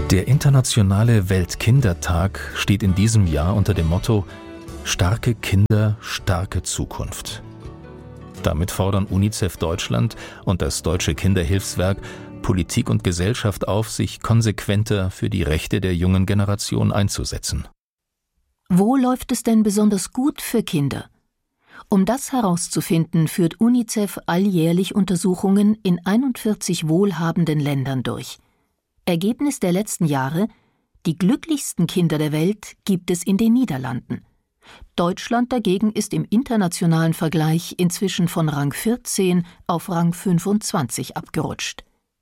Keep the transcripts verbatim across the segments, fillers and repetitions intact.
Der internationale Weltkindertag steht in diesem Jahr unter dem Motto »Starke Kinder, starke Zukunft«. Damit fordern UNICEF Deutschland und das Deutsche Kinderhilfswerk Politik und Gesellschaft auf, sich konsequenter für die Rechte der jungen Generation einzusetzen. Wo läuft es denn besonders gut für Kinder? Um das herauszufinden, führt UNICEF alljährlich Untersuchungen in einundvierzig wohlhabenden Ländern durch. Ergebnis der letzten Jahre: Die glücklichsten Kinder der Welt gibt es in den Niederlanden. Deutschland dagegen ist im internationalen Vergleich inzwischen von Rang vierzehn auf Rang fünfundzwanzig abgerutscht.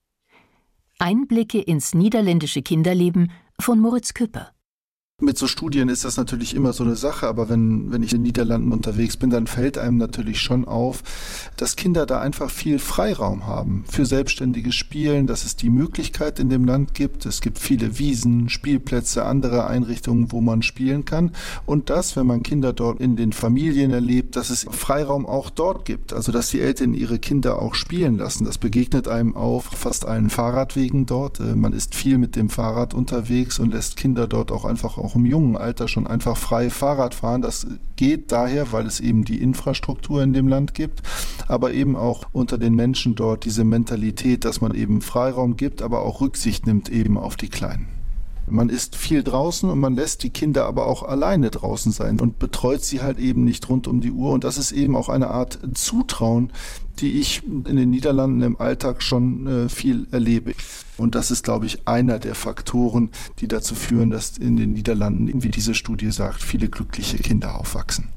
Einblicke ins niederländische Kinderleben von Moritz Küpper. Mit so Studien ist das natürlich immer so eine Sache, aber wenn, wenn ich in den Niederlanden unterwegs bin, dann fällt einem natürlich schon auf, dass Kinder da einfach viel Freiraum haben für selbstständiges Spielen, dass es die Möglichkeit in dem Land gibt. Es gibt viele Wiesen, Spielplätze, andere Einrichtungen, wo man spielen kann. Und das, wenn man Kinder dort in den Familien erlebt, dass es Freiraum auch dort gibt. Also dass die Eltern ihre Kinder auch spielen lassen. Das begegnet einem auf fast allen Fahrradwegen dort. Man ist viel mit dem Fahrrad unterwegs und lässt Kinder dort auch einfach auch im jungen Alter schon einfach frei Fahrrad fahren. Das geht daher, weil es eben die Infrastruktur in dem Land gibt, aber eben auch unter den Menschen dort diese Mentalität, dass man eben Freiraum gibt, aber auch Rücksicht nimmt eben auf die Kleinen. Man ist viel draußen und man lässt die Kinder aber auch alleine draußen sein und betreut sie halt eben nicht rund um die Uhr. Und das ist eben auch eine Art Zutrauen, die ich in den Niederlanden im Alltag schon äh, viel erlebe. Und das ist, glaube ich, einer der Faktoren, die dazu führen, dass in den Niederlanden, wie diese Studie sagt, viele glückliche Kinder aufwachsen.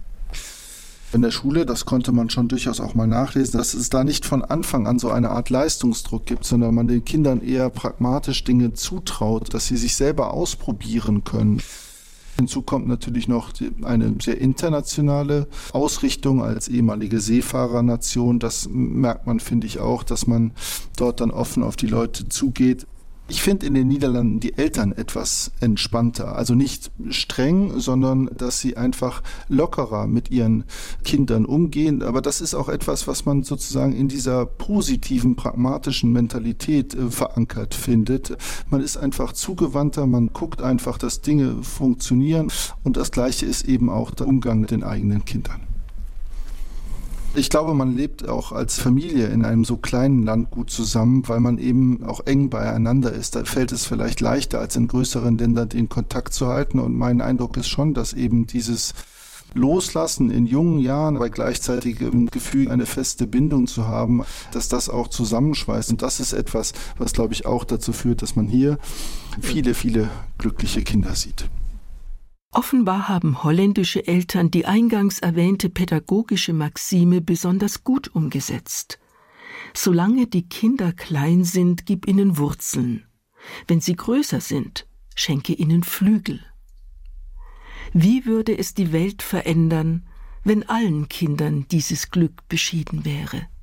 In der Schule, das konnte man schon durchaus auch mal nachlesen, dass es da nicht von Anfang an so eine Art Leistungsdruck gibt, sondern man den Kindern eher pragmatisch Dinge zutraut, dass sie sich selber ausprobieren können. Hinzu kommt natürlich noch eine sehr internationale Ausrichtung als ehemalige Seefahrernation. Das merkt man, finde ich, auch, dass man dort dann offen auf die Leute zugeht. Ich finde in den Niederlanden die Eltern etwas entspannter, also nicht streng, sondern dass sie einfach lockerer mit ihren Kindern umgehen. Aber das ist auch etwas, was man sozusagen in dieser positiven, pragmatischen Mentalität äh, verankert findet. Man ist einfach zugewandter, man guckt einfach, dass Dinge funktionieren, und das Gleiche ist eben auch der Umgang mit den eigenen Kindern. Ich glaube, man lebt auch als Familie in einem so kleinen Land gut zusammen, weil man eben auch eng beieinander ist. Da fällt es vielleicht leichter, als in größeren Ländern den Kontakt zu halten. Und mein Eindruck ist schon, dass eben dieses Loslassen in jungen Jahren, bei gleichzeitigem Gefühl eine feste Bindung zu haben, dass das auch zusammenschweißt. Und das ist etwas, was, glaube ich, auch dazu führt, dass man hier viele, viele glückliche Kinder sieht. Offenbar haben holländische Eltern die eingangs erwähnte pädagogische Maxime besonders gut umgesetzt. Solange die Kinder klein sind, gib ihnen Wurzeln. Wenn sie größer sind, schenke ihnen Flügel. Wie würde es die Welt verändern, wenn allen Kindern dieses Glück beschieden wäre?